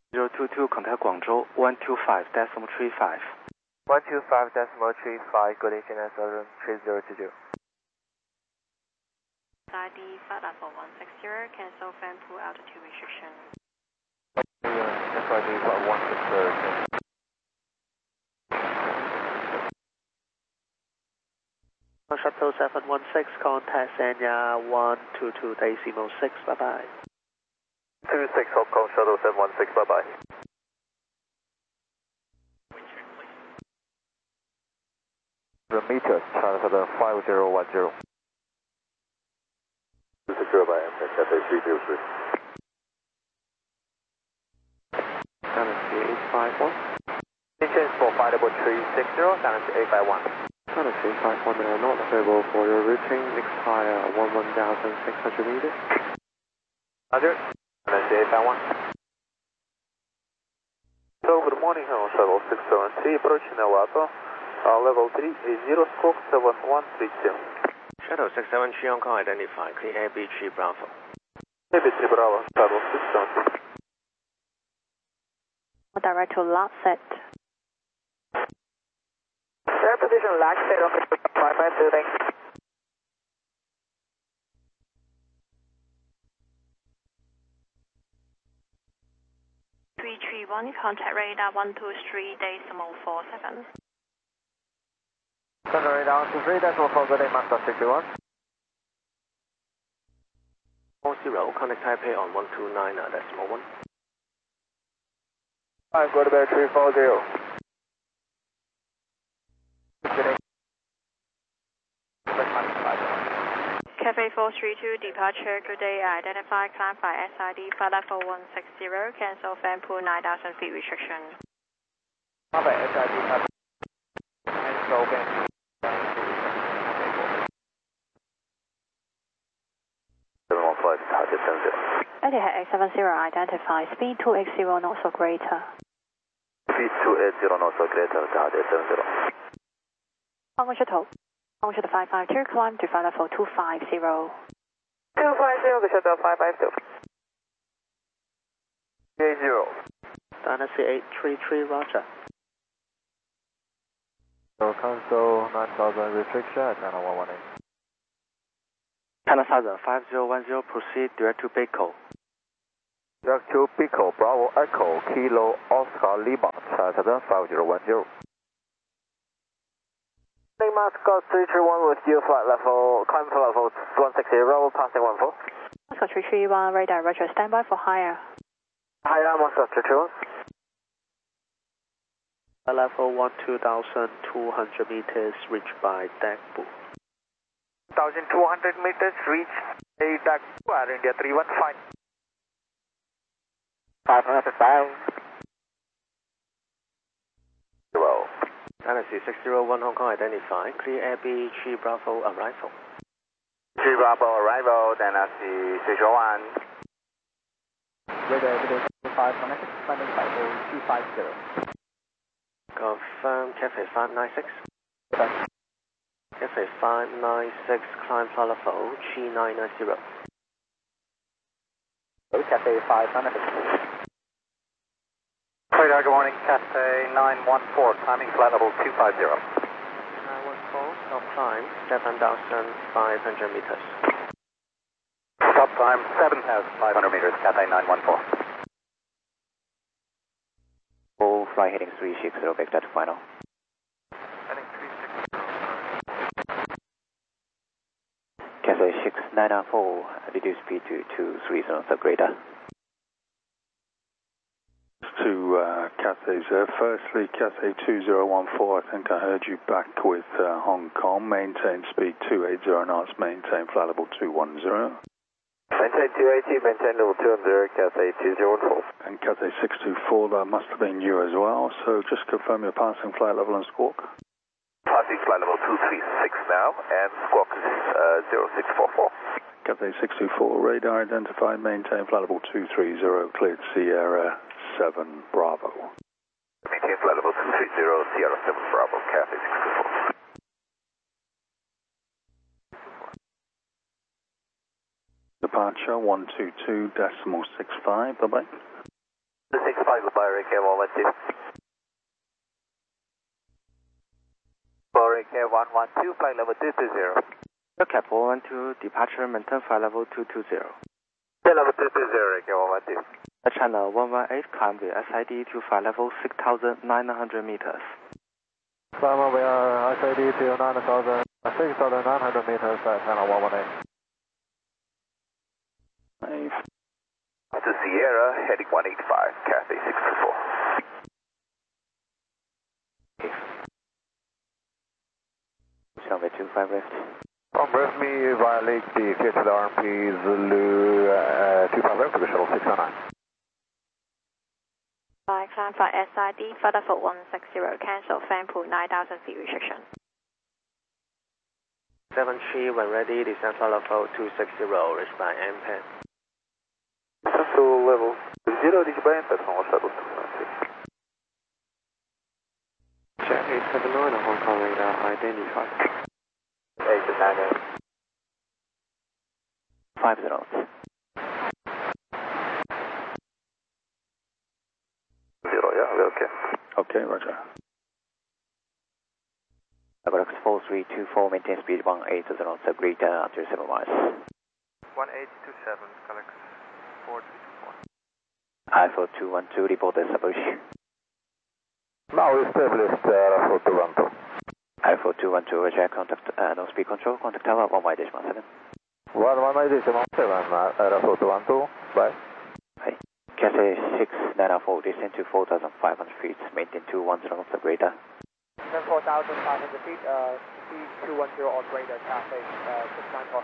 022 contact Guangzhou 125.35. 125.35, good evening, Southern 3022. ID flight level 160, cancel fan pool altitude restriction. SID flight 160. Shuttle 716, contact Sanya 122.6, bye bye. 26 Hong Kong Shuttle 716, bye bye. Meters, China Southern 5010. 260 by M, Cathay 303. Galaxy 851. Change for flight level 360, Galaxy 851. Galaxy 851 not available for your routing, next higher 11,600 meters. Roger, Galaxy 851. So good morning, Shuttle 673, approaching Navato. Level 380, squawk 7132. Shuttle 673 Hong Kong identified, clear AB3 Bravo. ABC Bravo, Shuttle 673. Direct to lot set. Air position lag set on 552, thanks. (331) contact radar 123.47. Contact radar 123.47, good day, Master 61. 40, contact Taipei on 129.1. Alright, go to bed 340. Cafe 432 departure, good day, identify, climb by SID, flight level 160, cancel fan pool 9,000 feet restriction. Climb by SID, cancel fan pool. Etihad X70, identify, speed 280 knots or greater. Speed 280 knots or greater, target 70. Hong Kong Shuttle 552, climb to flight level 250. 250, the Shuttle 552. 80. Dynasty 833, roger. So cancel 9,000 restriction at 9118. China Southern 5010, proceed direct to Beiko. Direct to Pico, Bravo Echo, Kilo Oscar Lima, China Southern 5010. Lima Scott 331 with you, flight level, climb for level 160, passing 14. Scott 331, radar roger, standby for higher. Higher, Moscow 331. Level 12,200 meters, reached by Dagbu. 1,200 meters, reach a Dagbu, Air India 315. 505. Well. Galaxy 601 Hong Kong identified, clear AB3 Bravo arrival. 3 Bravo arrival, Dynasty 601. Radar 5 connected, landing flight 250. Confirm Cafe 596. Cafe 596, climb flight level G990. Cafe 596. Radar, good morning, Cafe 914, climbing flight level 250. 914, stop climb 7,500 meters. Stop climb 7,500 meters, Cafe 914. Full flight heading 360, vector to final. Heading 360. Cafe 6994, reduce speed to 230, subgrader. To Cathay there. Firstly, Cathay 2014, I think I heard you back with Hong Kong. Maintain speed 280 knots, maintain flight level 210. Maintain 280, maintain level 210, Cathay 2014. And Cathay 624, that must have been you as well, so just confirm your passing flight level and squawk. Passing flight level 236 now, and squawk is 0644. Cathay 624, radar identified, maintain flight level 230, cleared Sierra 7 Bravo. Maintain flight level 230, Sierra 7 Bravo, Cathay 624. Departure 122.65, bye-bye. 65, goodbye, Rick, 112. Rick 112, flight level 220. Cap 112, departure, maintain flight level 220. Flight level 220, Rick 112. Channel 118, climb the SID to flight level 6,900 meters. Climb via SID to 6,900 meters at channel 118. To Sierra, heading 185, Cathay 624. Runway 25 left. Embrace me, violate the clear to the RMP Zulu 25 left to the shuttle 609. Climb for SID, flight level 160, cancel Fanpool 9,000 feet restriction. 73, when ready, descend flight level 260, reached by MPAN. Descend to level 0, reach by MPAN, shuttle 296. Jet 879 on Hong Kong radar, identified. 898. 5 knots. 0, yeah, we're okay. Okay, roger. Galaxy 4324, maintain speed 18 knots, agreed under 7 miles. 1827, Galaxy 4324. Alpha 212, report establish. Now established Alpha 212. Alpha 212, roger, contact, no speed control, contact tower 1Y-17. 1Y-17, Alpha 212, bye. Hey. Cathay 6904, descend to 4,500 feet, maintain 210 knots, greater. Then 4,500 feet, speed 210 or greater, Cathay 694.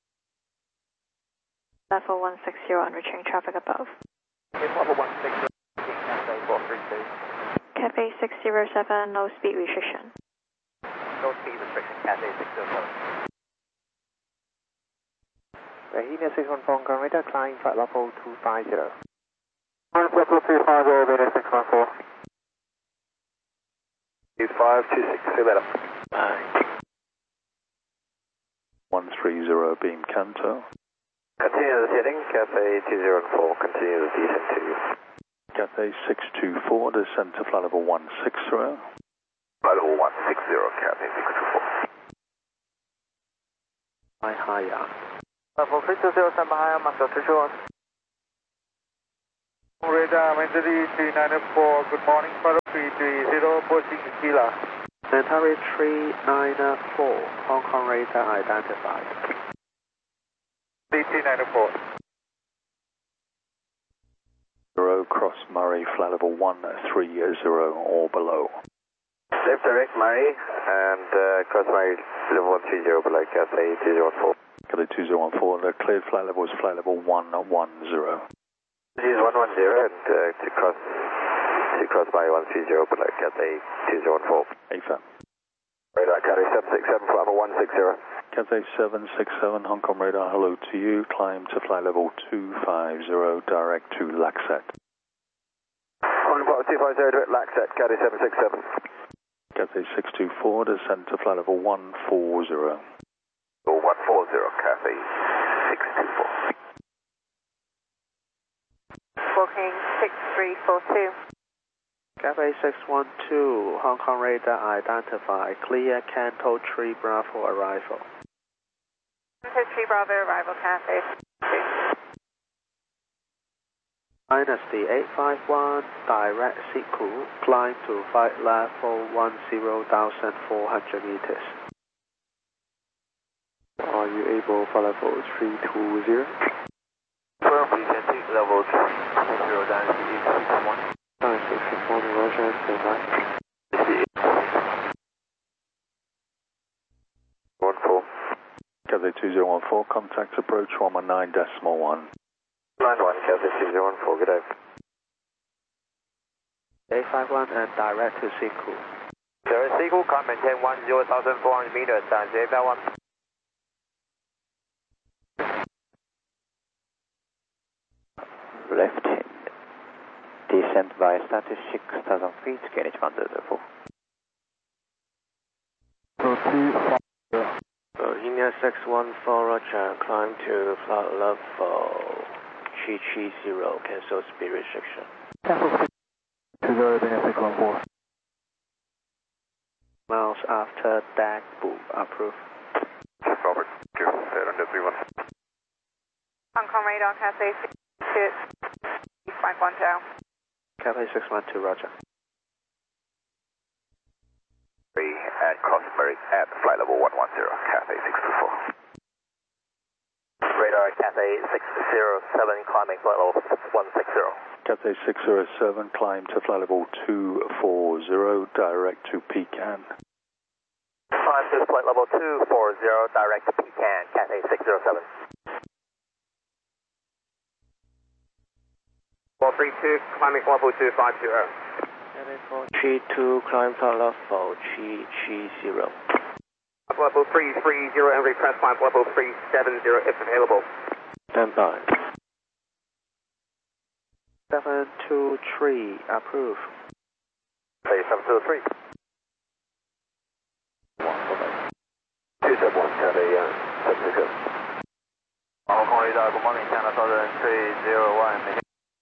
Level 160 on returning traffic above. Level 160, Cathay 432. Cathay 607, no speed restriction. No speed restriction, Cathay 607. Rahina 614, radar, climb flight level 250. Level 250, Venus 614. 526, see you later. 130 beam Canto. Continue the heading, Cathay 204, continue the descent to you. Cathay 624, descend to flight level 160. Flight level 160, Cathay 624. Hi, higher. Level 320, stand by higher, master 321. Radar, Manjari 394, good morning, Flight 330, approaching Kila. Centauri 394, Hong Kong radar identified. 394. 0, cross Murray, flight level 130 or below. Left direct Murray, and cross Murray, level 130 below, Cathay 204. Cathay 2014, the cleared flight level is flight level 110. This is 110, and to cross Murray 130 below, Cathay 204. AFAP. Radar, Cathay 767, flight level 160. Cathay 767, Hong Kong radar, hello to you. Climb to flight level 250, direct to Laxet. Hong Kong 250, direct Laxet, Cathay 767. Cathay 624, descend to flight level 140. 140, Cathay 624. Booking 6342. Cathay 612, Hong Kong radar identified. Clear Canto 3 Bravo arrival. 3 Bravo arrival, Cathay. Dynasty 851, direct Siku, climb to flight level 10,400 meters. Are you able for level 320? Firm, please enter level 320, Dynasty 861. 661, roger, stand by. 14. Cathay 2014, contact approach 119.1. Line 1, Cathay 214, good day. 851 and direct to Siku. There is Siku, climb maintain 10,400 meters, and 851. Left hand. Descent by status 6,000 feet, Greenwich 104. India 614, roger, climb to flight level 330, cancel speed restriction. Cancel 20, Dynamic 14. Miles after DAC boop, approve. Robert, Q, 731. Hong Kong radar, Cathay 512. Cathay 612, roger. At Cosbury at flight level 110, Cathay 624. Radar Cathay 607, climbing flight level 160. Cathay 607, climb to flight level 240, direct to Pecan. Climb to flight level 240, direct to Pecan, Cathay 607. 432, climbing level 250. Cathay 432, climb flight level 330. Level 330 and request climb level 370 if available. Stand by. 723, approve. Say 723. 271, Cathay 767. Hong Kong radar, good morning, China Southern 301.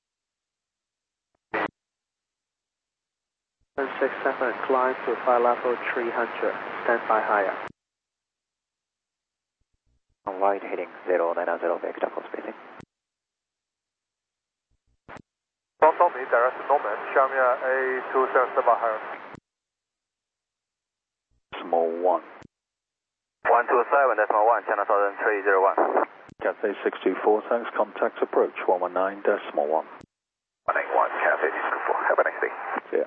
767, climb to flight level 300, stand by higher. Right heading 090 vector for spacing. Norman, direct to Norman, Xiaomi A277 higher. Small 1. 127.1, China Southern 301. Cathay 624, thanks, contact approach 119.1. 181, Cathay 624, have a nice day. Yeah.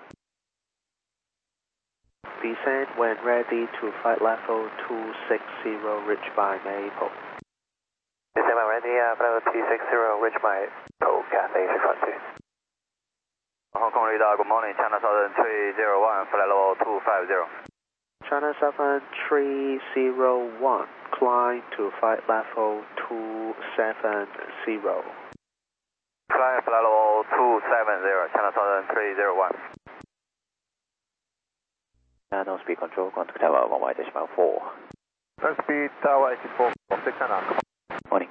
Descend when ready to flight level 260, reach by Maple. Descend when ready, flight level 260, reach by Maple, Cathay 612. Hong Kong radar, good morning, China Southern 301, flight level 250. China 7301, climb to flight level 270. Climb flight level 270, China Southern 301. No speed control, contact tower 1Y.4. No speed, tower 84, 6 and up. Morning.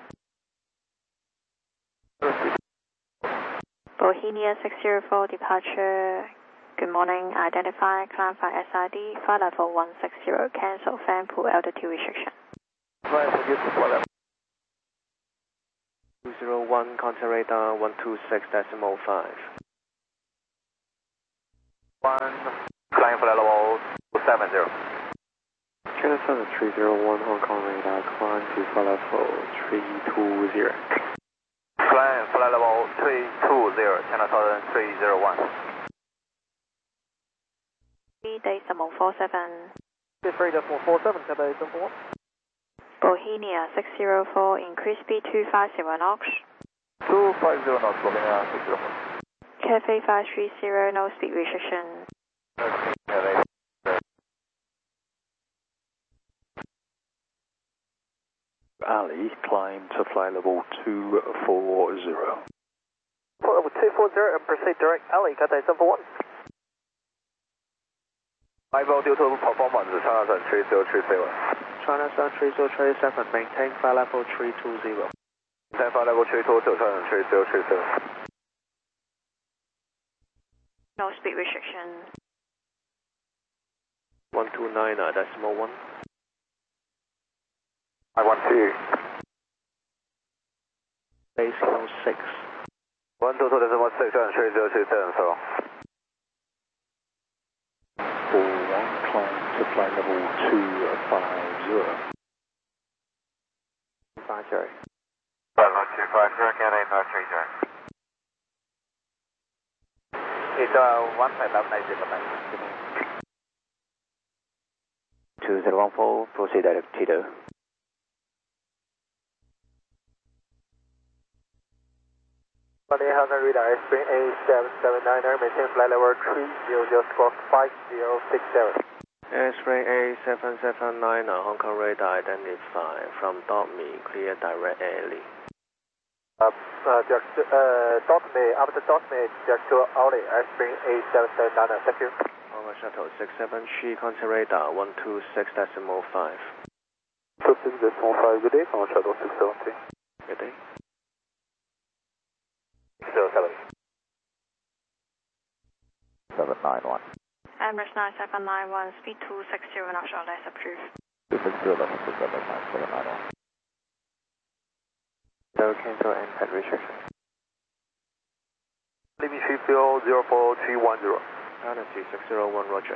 Bohemia 604, departure. Good morning, identify, climb by SID, flight level 160, cancel fan pool altitude restriction. Right, forget to flight level. 201, contact radar 126.5. Climb flight level 270. China 7301, Hong Kong radar, climb to flight level 320. Climb flight level 320, China Southern 301. Decimal 47. 3.47, Cathay 71. Bohemia 604, increase speed 250 knots. 250 knots, Bohemia 604. Cathay 530, no speed restriction. Ali, climb to flight level 240. Flight level 240 and proceed direct alley, Cathay 71. High altitude performance, China Southern 3037. China 7337, maintain flight level 320. Maintain flight level 320, China 3037. No speed restriction. 129.1. I want to. Basic 06. 122.16, China 3037, so. 41, climb to flight level 250. 50. Flight level 250, Cathay 530. It's 159.90. 2014, proceed direct Tito. Honda radar, Spring A779er, maintain flight level 300, squawk 5067. Airspring A779, Hong Kong radar identify from .me, clear direct alley. After .me, direct to alley, Airspring A779er, thank you. Over shuttle 67, contact radar 126.5. 126.5, good day, Over shuttle 670. Good day. 791. Emirates 9791, speed 260 knots or less approved. 260 left to 791. So cancel and head restriction. Levy 3404310. Galaxy 601, roger.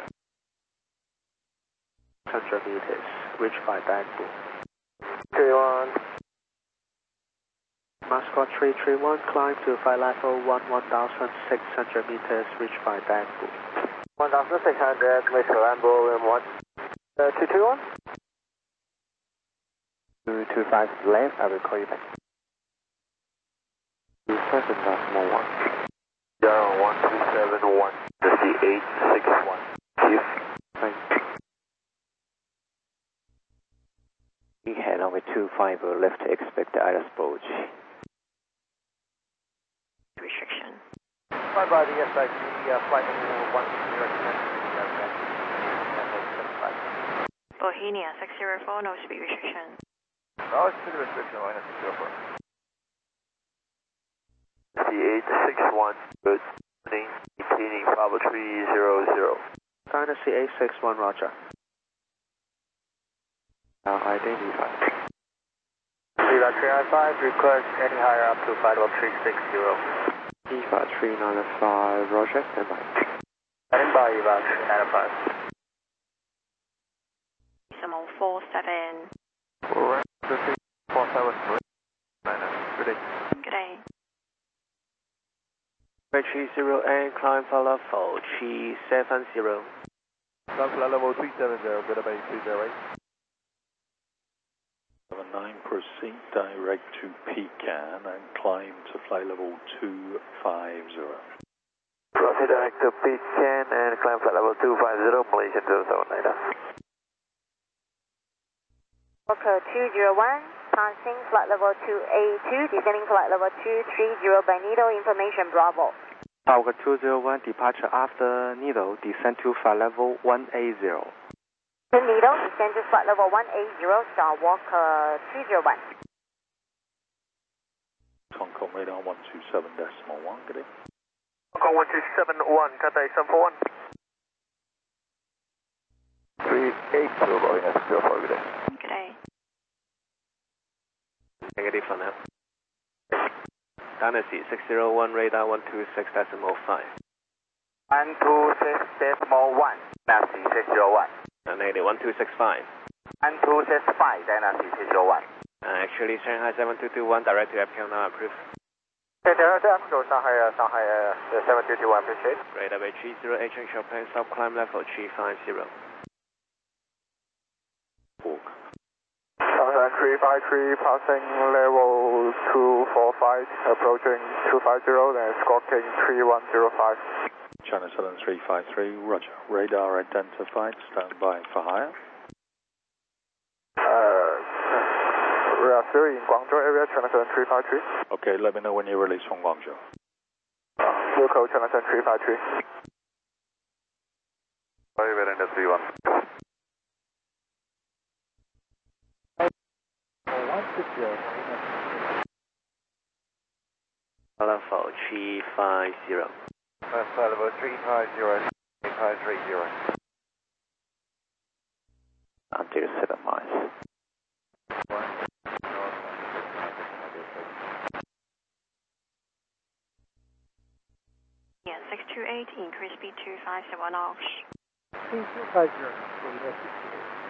100 meters, reach by Bagpool. 31. Mascot 331, climb to flight level 1,600 meters, reach by Bagpool. 1,600, make Lambo M1. 221? 225 left, I will call you back. 27.1. 1271, this is the 861. Chief. Thanks. We head over 25 left, expect ILS approach. Restriction. Fly by the SID, flight level 160. Bohemia 604, no speed restriction. No, it's speed restriction, line 604. The 861, good. Maintaining Bravo 300. Dynasty 861, roger. Now identify. Viva 395, request any higher up to flight level 360. EVA 395, roger, standby. Standing by Viva 395. Decimal 47. 473. Good day. Good day. 330 and climb for level 370. Climb flight level 370, good about 308. 79, proceed direct to Pecan and climb to flight level 250. Proceed direct to Pecan and climb flight level 250, Malaysian 079. Fokker 201, passing flight level 282, descending flight level 230 by Needle, information Bravo. Fokker 201, departure after Needle, descend to flight level 180. To Needle, descend to flight level 180, Star Walker 201. Hong Kong radar 127.1, good day. Hong Kong 1271, Cathay 741. 380, going at 04, good day. Good day. Negative for now. Dynasty 601, radar 126.5. 126.1, Dynasty 601. Negative 1265. 1265, Dynasty 601. Actually, Shanghai 7221, direct to FPL now approved. Direct to Apple, Shanghai 7221, appreciate. Radar by 30 H short plane, stop climb level 350. Shanghai 353, passing level 245, approaching 250, then squawking 3105. China Southern 353, roger. Radar identified, stand by for hire. We are still in Guangzhou area, China Southern 353. Okay, let me know when you release from Guangzhou. Local China Southern 353. Sorry, we're in the 31. Level 350. Flight level 350, 530. Until 7 miles. Yeah, 628, increase speed to 571 knots. 250.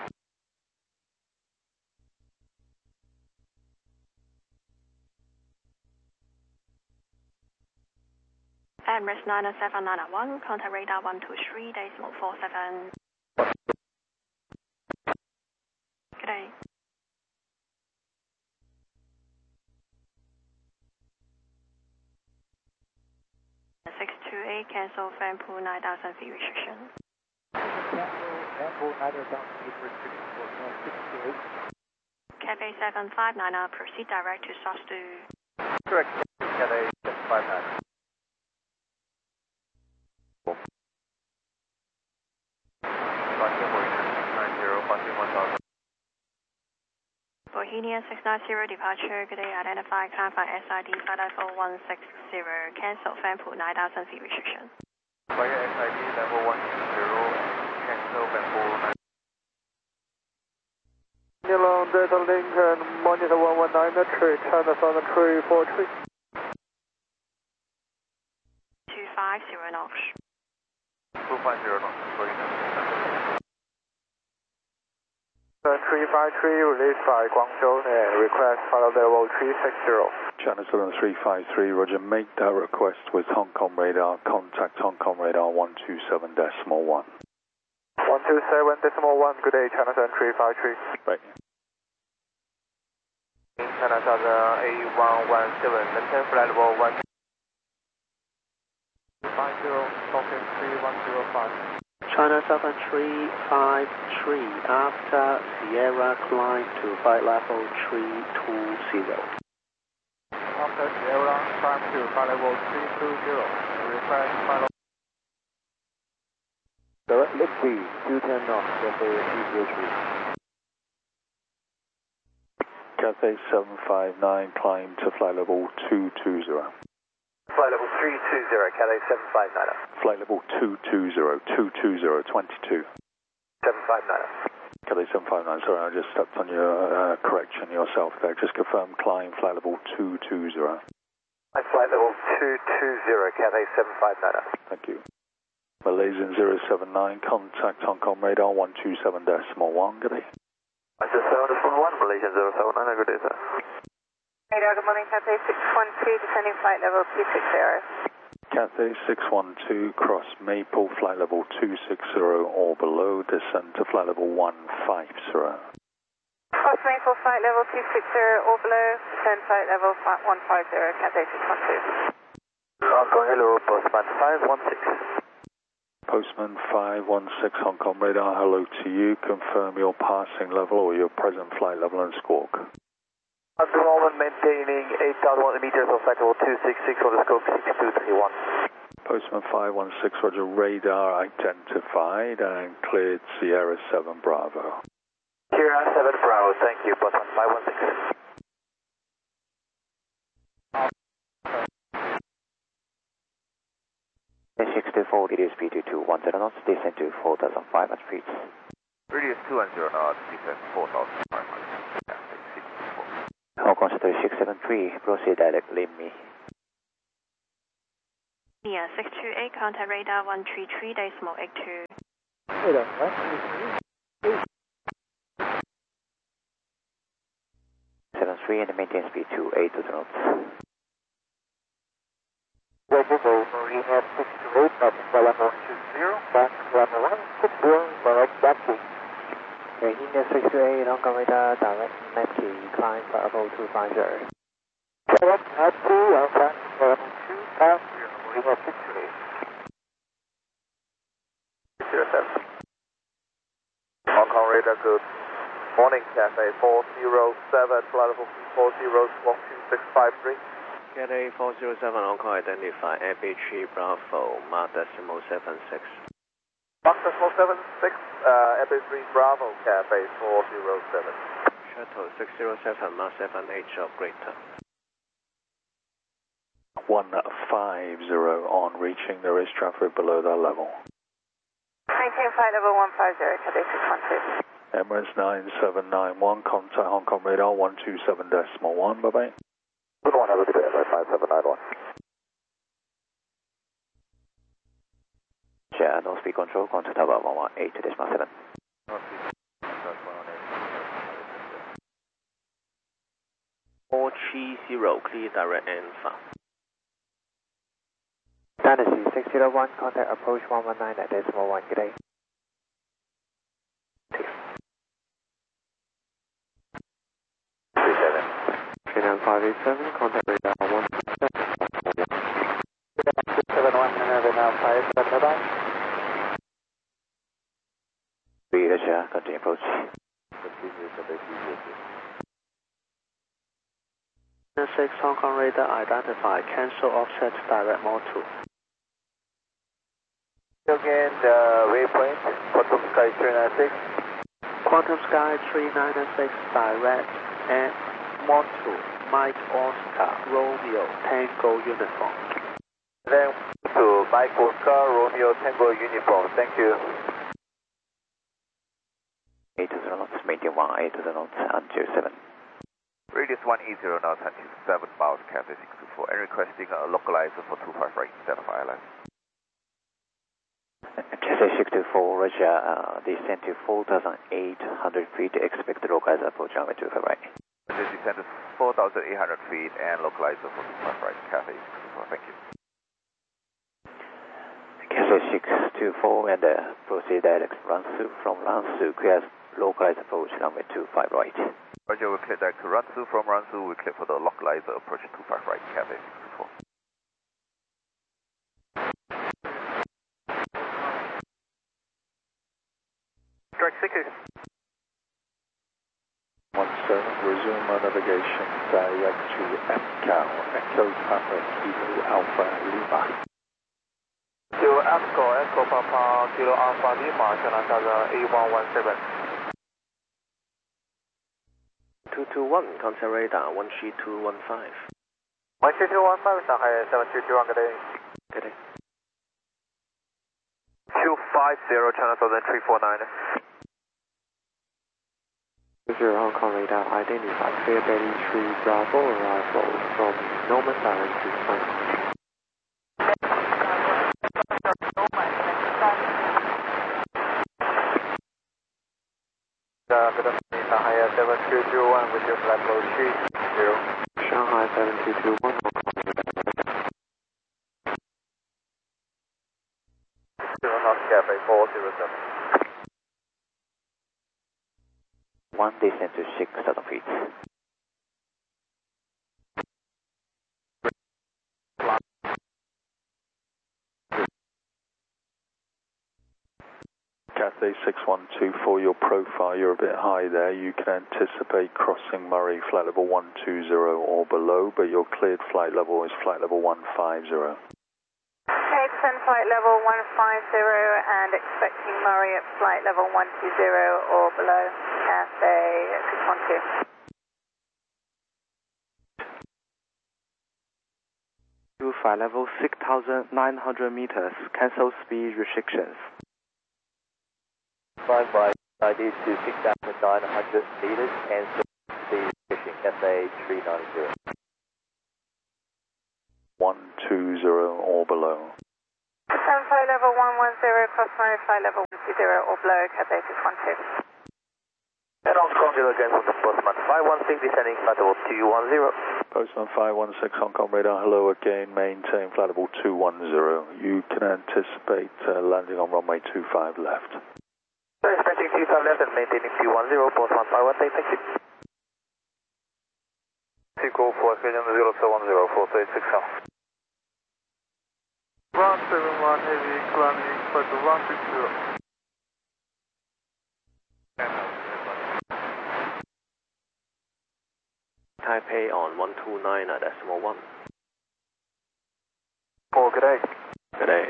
Emirates 97991, contact radar 123.47. Good day. The 628, cancel Fanpool 9,000 feet restriction. Cancel 9,000 feet restriction for 628. Cathay 759, proceed direct to Sostu. Correct, Cathay 759. Bohemia Indian 690 departure, good day, identify, clarify SID, flight level 160, cancel, Fanpool 9,000 feet restriction. Flight SID level 160, cancel, Fanpool 9,000. Nylon Delta Lincoln, monitor 119 tree, China Southern Tree 43. 250 knots. 250 knots, going in. 353 released by Guangzhou and request follow level 360. China Southern 353, roger, make that request with Hong Kong radar, contact Hong Kong radar 127.1. 127.1, good day, China Southern 353. Right. China Southern A117, maintain flight level 1. 50, focus 3105. China Southern 353, after Sierra climb to flight level 320. After Sierra, climb to flight level 320. Request flight level. Direct lift speed 210 knots, Cathay 303. Cathay 759, climb to flight level 220. Flight level 320, Cathay 759. Flight level 220, 22, 759. Cathay 759, sorry, I just stepped on your correction yourself there. Just confirm climb flight level 220. Flight level 220, Cathay 759. Thank you. Malaysian 079, contact Hong Kong radar 127.1, good day. Malaysian 071, Malaysian 079, good day, sir. Radar, good morning, Cathay 612, descending flight level 260. Cathay 612, cross Maple, flight level 260 or below, descend to flight level 150. Cross Maple, flight level 260 or below, descend flight level 150, Cathay 612. Hong Kong, hello, Postman 516. Postman 516, Hong Kong radar, hello to you. Confirm your passing level or your present flight level and squawk. At the moment, maintaining 8,100 meters of flight level 266 on the scope 6231. Postman 516, roger, radar identified and cleared Sierra 7 Bravo. Sierra 7 Bravo, thank you, Postman 516. Degree radius speed to 210 knots, descend to 4,500 feet. Radius 210 knots, descend 4,500. Hong Kong Center 673, proceed direct Limmy. India 628, contact radar 133.82. Radar, 73 and maintain speed to 8 knots. Roger, we have 628, that's level 20, back level 160, direct Nepkey. Okay, India 628, Hong Kong radar, direct Nepkey, climb for level 250. Direct Nepkey, on track level 250, we have 628. 07. Hong Kong radar, good morning, Cathay 407, flight level 440, squawk 2653. Cathay 407, Hong Kong identify, FH3 Bravo, Mark decimal 76. Mark decimal 76, FH3 Bravo, Cathay 407. Shuttle 607, Mark 78, operator. 150 on reaching, there is traffic below that level. Maintain flight level 150, Cathay 612. Emirates 9791, contact Hong Kong radar 127.1, bye-bye. Good one, have a good day, Emirates 9791. Share no speed control, contact tower 118.7. All 30, clear direct and fast. Dynasty 601, contact approach 119.1, good day. Channel 587, contact radar 127. 671, now 57, bye-bye. Read share, continue approach. Continue, 6 Hong Kong radar identify, cancel offset direct mode 2. Again, the waypoint, Quantum Sky 396. Quantum Sky 396 direct and Montu, Mike Oscar, Romeo, Tango Uniform. Then to Mike Oscar, Romeo, Tango Uniform. Thank you. 80 knots, maintain 180 knots, until 7. Radius 180 knots, until 7 miles, Cathay 624, and requesting a localizer for 25 right instead of ILS. Cathay 624, Roger, descend to 4,800 feet, expect localizer approach runway 25 right. Descend to 4,800 feet and localizer for 25 right, Cathay 624, thank you. Cathay 624 and proceed direct Ransu from Ransu, clear localizer approach runway 25 right. Roger, we'll clear direct to Ransu. From Ransu, we'll clear for the localizer approach 25 right, Cathay 624. Strike 6. 17, resume navigation direct to Echo, Echo Papa Kilo Alpha Lima. To Echo, Echo Papa Kilo Alpha Lima, China Southern A117. 221, contact radar 13215. 13215, Shanghai 7221, good day. Good day. 250, China Southern 349. 20 Hong Kong radar, identify clear Delhi 3 Bravo arrival from Norman Island to China. Shanghai 7221 with your flight level 30. Shanghai 7221, Hong Kong radar. 0 knots, Cathay 407. 1 descent to 6,000 feet. Cathay 612, for your profile, you're a bit high there. You can anticipate crossing Murray flight level 120 or below, but your cleared flight level is flight level 150. Okay, descend flight level 150 and expecting Murray at flight level 120 or below, Cathay 612. To flight level 6,900 meters, cancel speed restrictions. Flying by ID to 6,900 meters and speed restriction, Cathay 390. 120 or below. Descend flight level 110, cross Murray flight level 120 or below, Cathay 612. And Hong Kong Zero again from the Postman 516, descending flight level 210. Postman 516, Hong Kong radar, hello again, maintain flight level 210. You can anticipate landing on runway 25 left. So expecting 25 left and maintaining 210, Postman 516, thank you. Sequel 4, Sweden 0710, 436 171 heavy climbing for the 160. Taipei on 129.1. Oh, good day. Good day.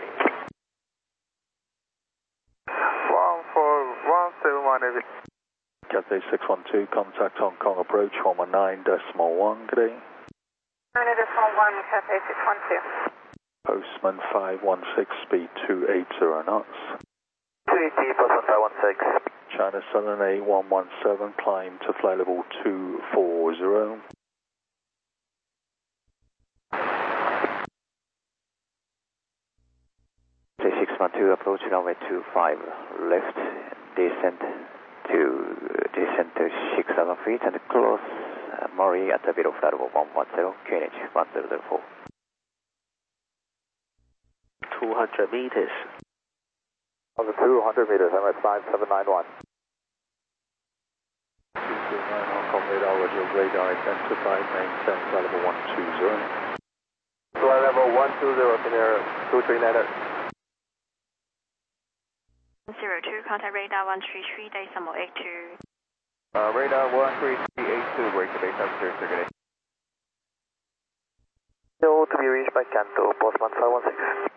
14171 heavy. Cathay 612, contact Hong Kong approach 119.1, good day. 9.1, Cathay 612. Postman 516, speed 280 knots. 280, Postman 516. China Southern A117, climb to flight level 240. J612 approach runway 25 left, descent to 6,000 feet and close Murray at the below flight level 110, QNH 1004. 200 meters. On the 200 meters, I'm at 5791. 229 Hong Kong radar, Roger, radar identified, maintain flight level 120. Flight level 120, Canary 2390. 02, contact radar 133.82. Radar 13382, break the base after circuit. Still to be reached by Kanto, Postman 516.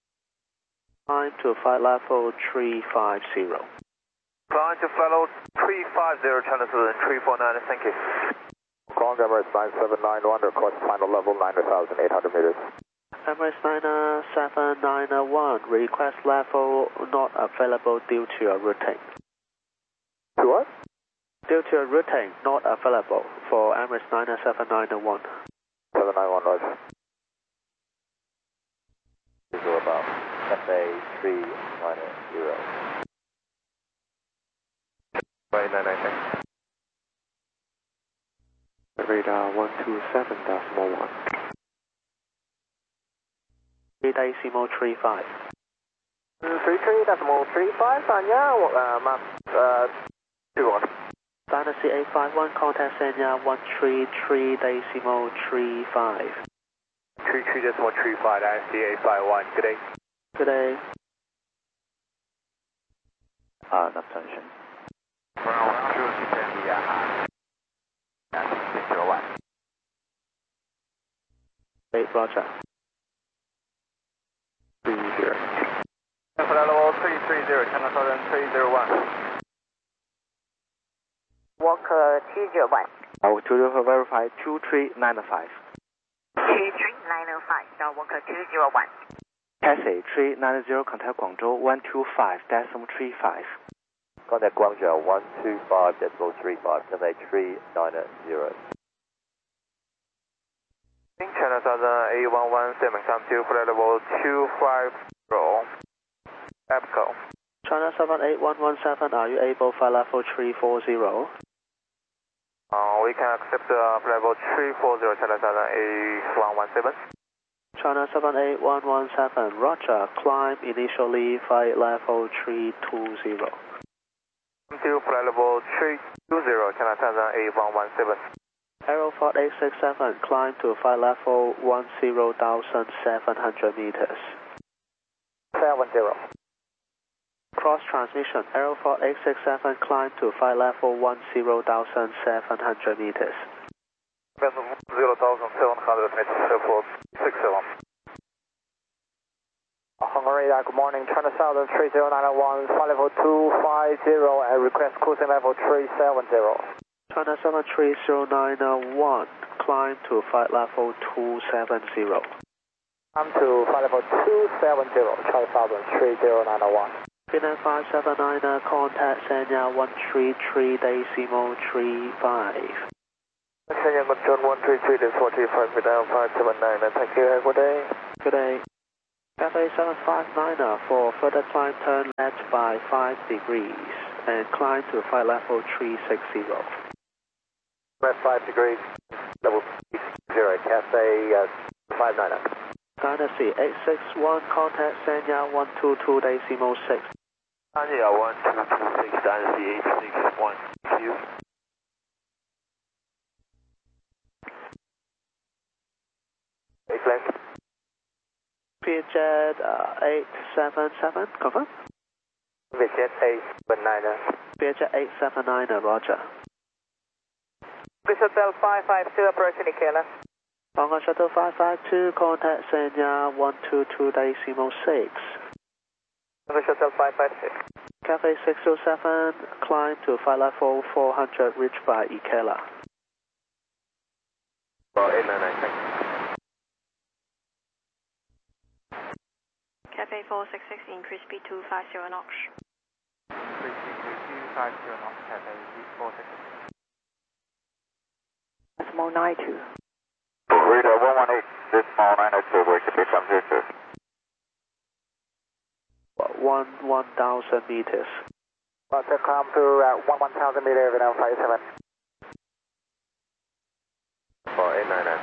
Climb to flight level 350. Climb to flight level 350, 350, China Southern 349, thank you. Hong Kong Emirates 9791, request final level 9,800 meters. Emirates 9791, request level not available due to a routing. To what? Due to a routing not available for Emirates 9791. 791, roger. Visual about Cathay 390. Right, 996. Radar 127.1. 3.35. 33.35, Sanya, map 21. Dynasty 851, contact Sanya 133.35. 33.35, Dynasty 851, good day. Good day. Attention. Round 2, India. 601. 8, roger. 30. Flight level 330, China Southern 301. Walker 201. To verify 2395. 2395, Walker 201. Cathay 390, contact Guangzhou 125.35. Contact Guangzhou 125.35, Cathay 390. China Southern A117, come to flight level 250, EPCO. China 78117, are you able flight level 340? We can accept flight level 340, China Southern A117. China 78117, roger, climb initially flight level 320. Come to flight level 320, China Southern A117. Aeroflot 867, climb to flight level 10,700 meters. 70. Cross transmission, Aeroflot 867, climb to flight level 10,700 meters. 0,700 meters, airport 67. Hong Kong radar, good morning, China Southern 3091, flight level 250, and request cruising level 370. China 73091, climb to flight level 270. Come to flight level 270, China Southern 3091. Finland 579, contact Sanya 133.35. Sanya John 133.45, without 579, thank you, have a good day. Good day. Cathay 759, for further climb turn left by 5 degrees and climb to flight level 360. Left 5 degrees, level 0, Cathay 599. Dynasty 861, contact Sanya 122.6. Sanya 1226, Dynasty 861, Q. Excellent. Vietjet 877, confirm? Vietjet 879. Vietjet 879, roger. British Hotel 552, approaching Ikela. Hong Kong Shuttle 552, contact Sanya 122.6. British Hotel 552. Cathay 607, climb to flight level 400, reached by Ikela. 899, thank you. Cathay 466, increase speed to 50 knots. Increase speed to 250 knots, Cathay 466. Decimal 92. Radar 118, decimal 902, where to become 02. 1,000 meters. About to climb to 1,000 meters, without 57. 899.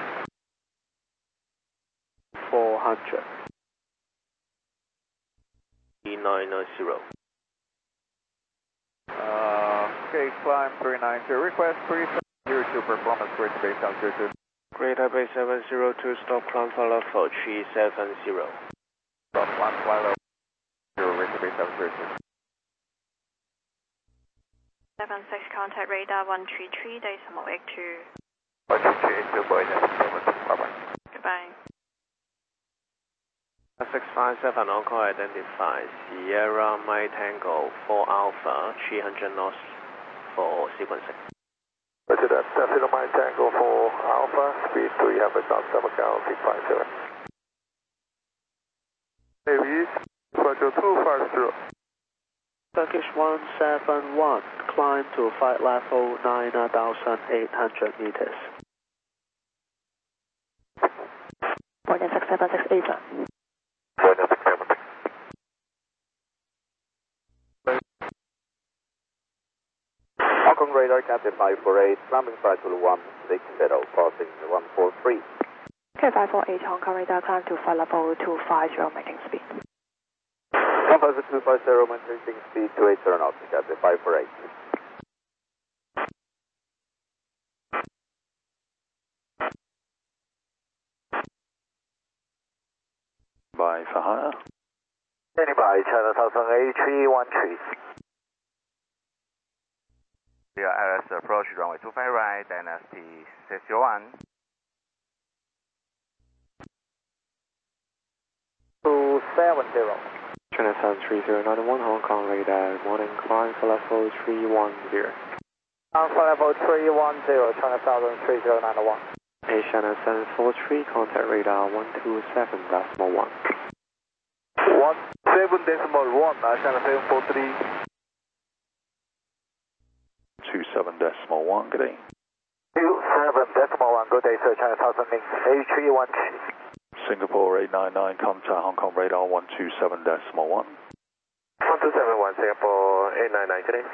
400. 990. Okay, climb 390, request 302, performance bridge base altitude. Greater Bay 702, stop climb for level 370. Stop 1 flight level 0, reach base altitude. 76, contact radar 133.82. 133.82, boy, bye-bye. Goodbye. 657, on-call identify Sierra Mike Tango 4 Alpha, 300 knots, for sequencing. Roger that. Decima Mike Tango for Alpha, speed 300 knots, double count 650. Navy, Roger 250. Turkish 171, climb to flight level 9,800 meters. Boarding 6768. Boarding 6768. Hong Kong radar, Cathay 548, climbing flight to 160, crossing 143. K548 Hong Kong radar, climb to flight level 250, maintaining speed. 15250, maintaining speed 280 knots, Cathay 548. By for hire. Standing by, China Southern A313. ILS approach runway 25 right, Dynasty 601. 270. China Southern 3091, Hong Kong radar, morning climb for level 310. For level 310, China Southern 3091. China 743, contact radar 127.1. 17.1, China 743. 27.1, good day. 27.1, good day, sir, China Southern Link A313. Singapore 899, contact Hong Kong radar 127.1. 1271, Singapore 899, good day.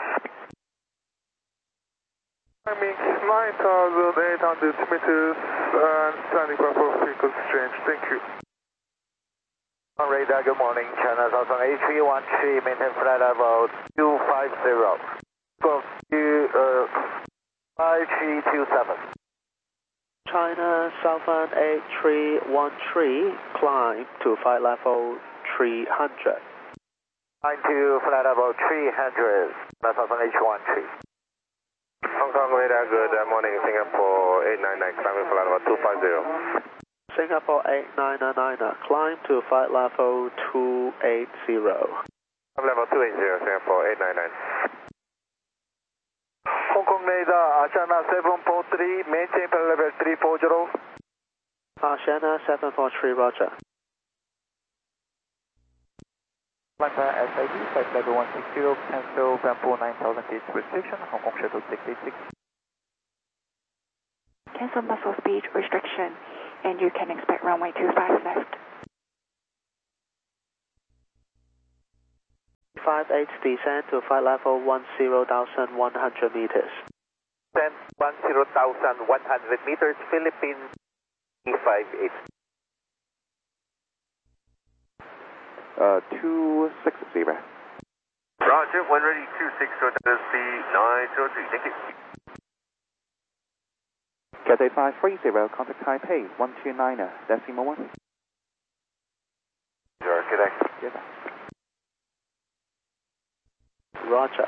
Timing 9,800 meters and standing by for frequency change. Thank you. On radar, good morning, China Southern A313, maintain flight level 250. Go to 5327. China Southern 8313, climb to flight level 300. Climb to flight level 300, China Southern A313. Hong Kong radar, good morning, Singapore 899, climbing flight level 250. Singapore 899, climb to flight level 280. Level 280, Singapore 899. Hong Kong radar, China 743, maintain flight level 340. China 743, roger. Flight SID, flight level 160, cancel Bamboo 9000 feet restriction, Hong Kong shuttle 686. Cancel muzzle speed restriction, and you can expect runway 25 left. 58 descend to flight level 10,100 meters. Descend 10,100 meters, Philippines 358. 260. Roger, when ready, 260, speed 903, thank you. Cathay 530, contact Taipei 129.1. Sure, good day. Yes, roger.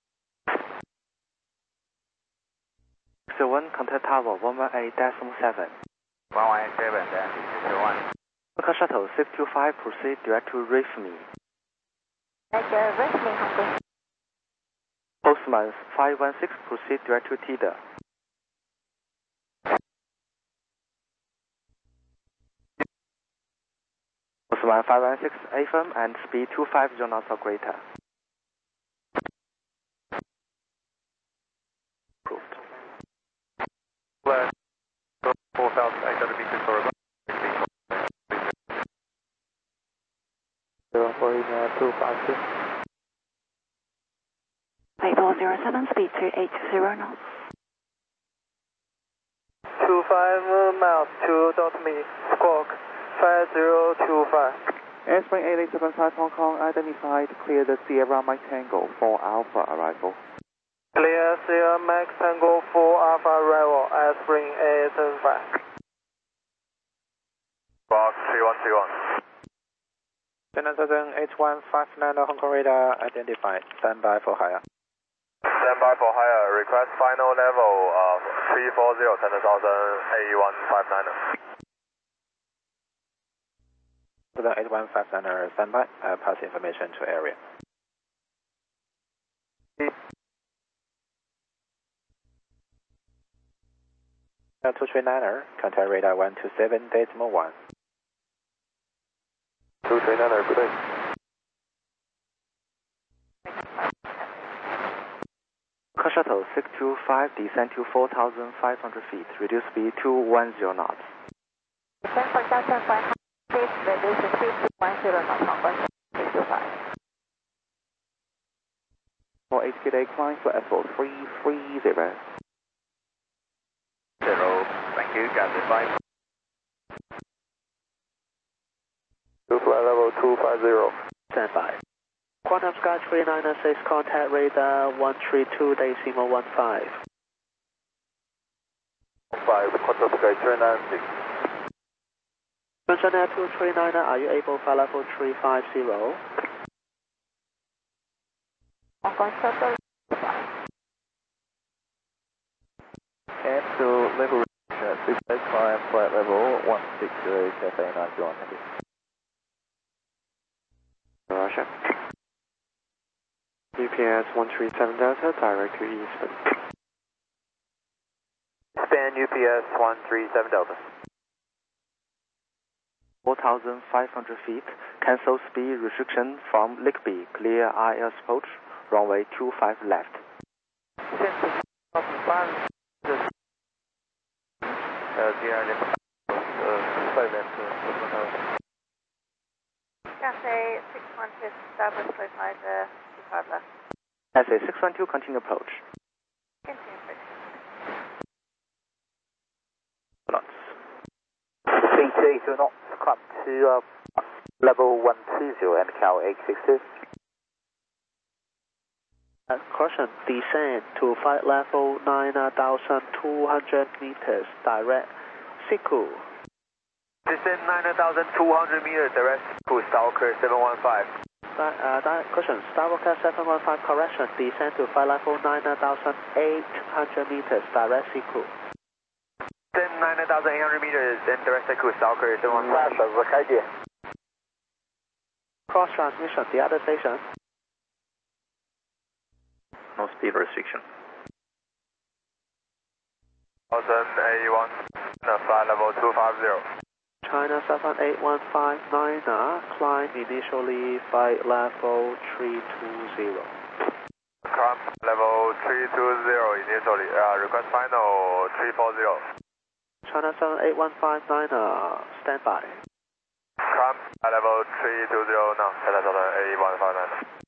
So 1, contact tower 118.7. 117, Dynasty 601. Local shuttle 625, proceed direct to Rifmi. Roger, Rifmi, Hong Kong. Postman 516, proceed direct to TIDA. Postman 516, AFM and speed 250 knots or greater. Approved. 4,800 meters for a 252. Label 07, speed 280 knots. 25 miles to .me, squawk 5025. Airspring 8875 Hong Kong, identified, clear the Sierra Mike Tango for Alpha arrival. Clear Sierra Max Tango 4 Alpha arrival, Airspring 8875. Box 3131. China Southern H159 Hong Kong radar identified. Stand by for hire. Stand by for hire. Request final level 340, China Southern A159. Southern 8159 stand by. Pass information to area. 239er, contact radar 127.1. 239er, good day. Car Shuttle 625, descend to 4,500 feet, reduce speed to 10 knots. Descend for 4,500 feet, reduce speed to 10 knots, Concourse 625. For 8 gate climb for FO 330. 0, thank you, Cathay 5. To flight level 250. Stand by. Quantum Sky 396, contact radar 132, decimal 15. 5, Quantum Sky 396. Contact 239, are you able to fly level 350? Concourse Shuttle 5. Cancel level restriction, climb flight level 160, Cathay 91. Roger. UPS 137 Delta, direct to Eastern. Span UPS 137 Delta. 4,500 feet, cancel speed restriction from Ligby, clear ILS approach, runway 25 left. Cathay 612, establish localizer 25 left. Cathay 612, continue approach. Continue approach. Knots. CT 2 knots, climb to level 120 and Cal 862. Caution, descend to flight level 9,200 meters, direct Siku. Descend 9,200 meters, direct to Stalker 715. Caution, Starwalker 715, correction, descend to flight level 9,800 meters, direct Siku. Descend 9,800 meters and direct to Stalker 715. Cross transmission, the other station. No speed restriction. 1081, flight level 250. China 78159, climb initially flight level 320. Climb level 320 initially, request final 340. China 78159, stand by. Climb level 320 now, China 78159.